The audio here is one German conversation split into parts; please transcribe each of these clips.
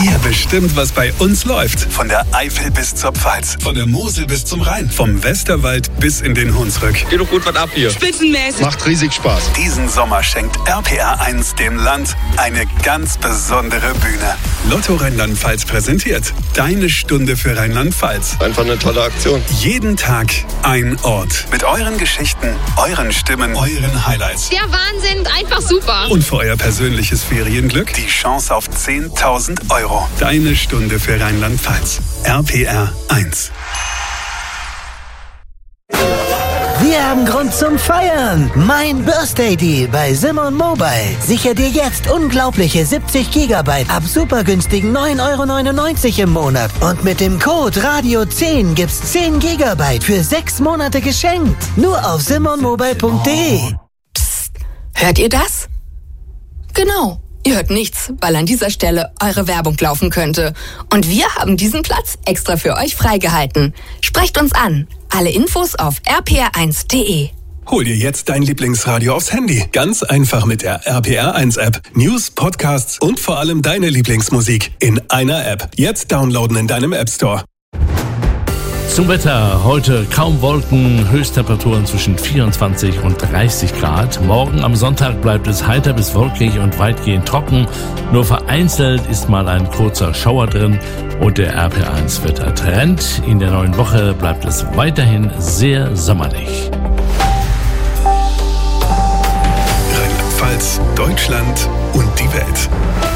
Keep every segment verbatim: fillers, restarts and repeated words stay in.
Wir bestimmen, was bei uns läuft. Von der Eifel bis zur Pfalz. Von der Mosel bis zum Rhein. Vom Westerwald bis in den Hunsrück. Geht doch gut was ab hier. Spitzenmäßig. Macht riesig Spaß. Diesen Sommer schenkt R P R eins dem Land eine ganz besondere Bühne. Lotto Rheinland-Pfalz präsentiert Deine Stunde für Rheinland-Pfalz. Einfach eine tolle Aktion. Jeden Tag ein Ort. Mit euren Geschichten, euren Stimmen, euren Highlights. Der Wahnsinn, einfach super. Und für euer persönliches Ferienglück die Chance auf zehntausend Euro. Deine Stunde für Rheinland-Pfalz. R P R eins. Wir haben Grund zum Feiern. Mein Birthday Deal bei Simon Mobile. Sicher dir jetzt unglaubliche siebzig Gigabyte ab super günstigen neun Euro neunundneunzig im Monat. Und mit dem Code Radio zehn gibt's zehn Gigabyte für sechs Monate geschenkt. Nur auf simon mobile punkt de. Psst, hört ihr das? Genau. Ihr hört nichts, weil an dieser Stelle eure Werbung laufen könnte. Und wir haben diesen Platz extra für euch freigehalten. Sprecht uns an. Alle Infos auf r p r eins punkt de. Hol dir jetzt dein Lieblingsradio aufs Handy. Ganz einfach mit der R P R eins App. News, Podcasts und vor allem deine Lieblingsmusik in einer App. Jetzt downloaden in deinem App Store. Zum Wetter. Heute kaum Wolken, Höchsttemperaturen zwischen vierundzwanzig und dreißig Grad. Morgen am Sonntag bleibt es heiter bis wolkig und weitgehend trocken. Nur vereinzelt ist mal ein kurzer Schauer drin und der R P R eins Wettertrend. In der neuen Woche bleibt es weiterhin sehr sommerlich. Rheinland-Pfalz, Deutschland und die Welt.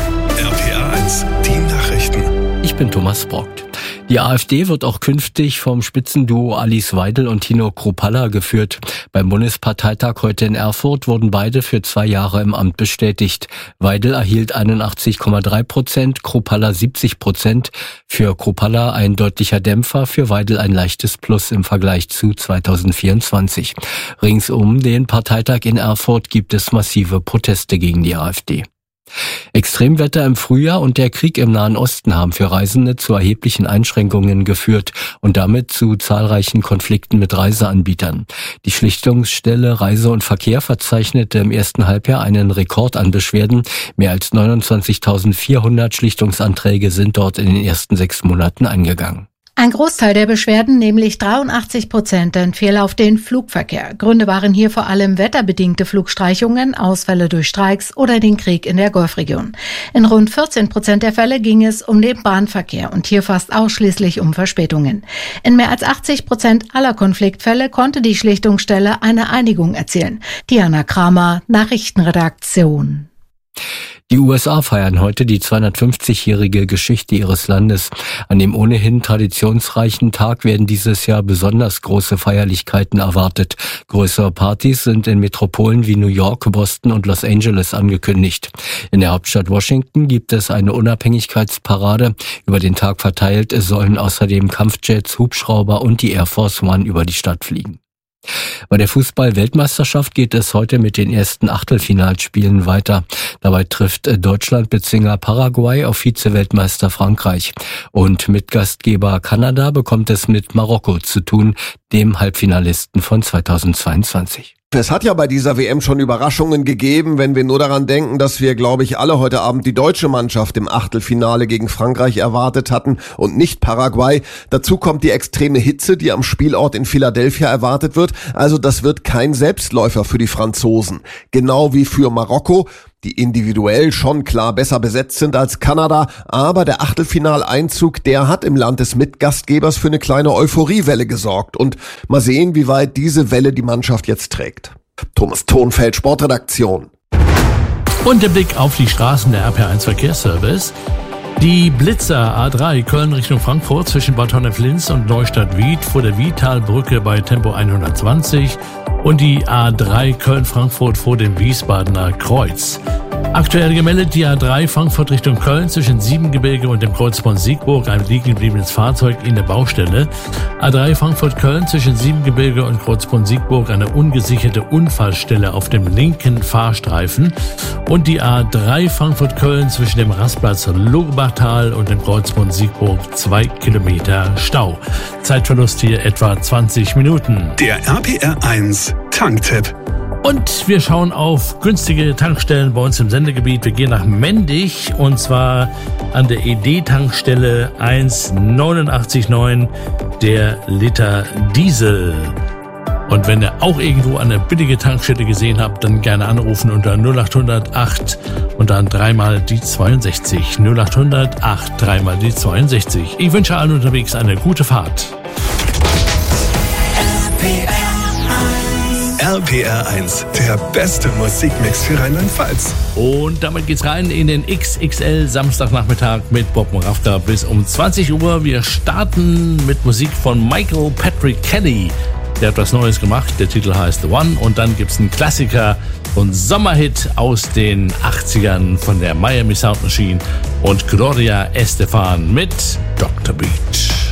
R P R eins, die Nachrichten. Ich bin Thomas Brockt. Die AfD wird auch künftig vom Spitzenduo Alice Weidel und Tino Kruppalla geführt. Beim Bundesparteitag heute in Erfurt wurden beide für zwei Jahre im Amt bestätigt. Weidel erhielt einundachtzig Komma drei Prozent, Kruppalla siebzig Prozent. Für Kruppalla ein deutlicher Dämpfer, für Weidel ein leichtes Plus im Vergleich zu zweitausendvierundzwanzig. Rings um den Parteitag in Erfurt gibt es massive Proteste gegen die AfD. Extremwetter im Frühjahr und der Krieg im Nahen Osten haben für Reisende zu erheblichen Einschränkungen geführt und damit zu zahlreichen Konflikten mit Reiseanbietern. Die Schlichtungsstelle Reise und Verkehr verzeichnete im ersten Halbjahr einen Rekord an Beschwerden. Mehr als neunundzwanzigtausendvierhundert Schlichtungsanträge sind dort in den ersten sechs Monaten eingegangen. Ein Großteil der Beschwerden, nämlich dreiundachtzig Prozent, entfiel auf den Flugverkehr. Gründe waren hier vor allem wetterbedingte Flugstreichungen, Ausfälle durch Streiks oder den Krieg in der Golfregion. In rund vierzehn Prozent der Fälle ging es um den Bahnverkehr und hier fast ausschließlich um Verspätungen. In mehr als achtzig Prozent aller Konfliktfälle konnte die Schlichtungsstelle eine Einigung erzielen. Diana Kramer, Nachrichtenredaktion. Die U S A feiern heute die zweihundertfünfzigjährige Geschichte ihres Landes. An dem ohnehin traditionsreichen Tag werden dieses Jahr besonders große Feierlichkeiten erwartet. Größere Partys sind in Metropolen wie New York, Boston und Los Angeles angekündigt. In der Hauptstadt Washington gibt es eine Unabhängigkeitsparade. Über den Tag verteilt sollen außerdem Kampfjets, Hubschrauber und die Air Force One über die Stadt fliegen. Bei der Fußball-Weltmeisterschaft geht es heute mit den ersten Achtelfinalspielen weiter. Dabei trifft Deutschland Bezwinger Paraguay auf Vize-Weltmeister Frankreich. Und Mitgastgeber Kanada bekommt es mit Marokko zu tun, dem Halbfinalisten von zweitausendzweiundzwanzig. Es hat ja bei dieser W M schon Überraschungen gegeben, wenn wir nur daran denken, dass wir, glaube ich, alle heute Abend die deutsche Mannschaft im Achtelfinale gegen Frankreich erwartet hatten und nicht Paraguay. Dazu kommt die extreme Hitze, die am Spielort in Philadelphia erwartet wird. Also das wird kein Selbstläufer für die Franzosen. Genau wie für Marokko, die individuell schon klar besser besetzt sind als Kanada, aber der Achtelfinaleinzug, der hat im Land des Mitgastgebers für eine kleine Euphoriewelle gesorgt und mal sehen, wie weit diese Welle die Mannschaft jetzt trägt. Thomas Thonfeld, Sportredaktion. Und der Blick auf die Straßen der R P R eins Verkehrsservice. Die Blitzer A drei Köln Richtung Frankfurt zwischen Bad Honnef-Linz und Neustadt-Wied vor der Wiedtalbrücke bei Tempo hundertzwanzig und die A drei Köln-Frankfurt vor dem Wiesbadener Kreuz. Aktuell gemeldet die A drei Frankfurt Richtung Köln zwischen Siebengebirge und dem Kreuzpunkt Siegburg ein liegen gebliebenes Fahrzeug in der Baustelle. A drei Frankfurt Köln zwischen Siebengebirge und Kreuzpunkt Siegburg eine ungesicherte Unfallstelle auf dem linken Fahrstreifen. Und die A drei Frankfurt Köln zwischen dem Rastplatz Logebachtal und dem Kreuzpunkt Siegburg zwei Kilometer Stau. Zeitverlust hier etwa zwanzig Minuten. Der R P R eins Tanktipp. Und wir schauen auf günstige Tankstellen bei uns im Sendegebiet. Wir gehen nach Mendig und zwar an der E D-Tankstelle eins neunundachtzig neun der Liter Diesel. Und wenn ihr auch irgendwo eine billige Tankstelle gesehen habt, dann gerne anrufen unter null acht hundert acht und dann dreimal die zweiundsechzig. null acht hundert acht, dreimal die zweiundsechzig. Ich wünsche allen unterwegs eine gute Fahrt. R P R eins, der beste Musikmix für Rheinland-Pfalz. Und damit geht's rein in den X X L Samstagnachmittag mit Bob Moravka bis um zwanzig Uhr. Wir starten mit Musik von Michael Patrick Kelly. Der hat was Neues gemacht, der Titel heißt The One. Und dann gibt's einen Klassiker und Sommerhit aus den achtzigern von der Miami Sound Machine und Gloria Estefan mit Doktor Beach.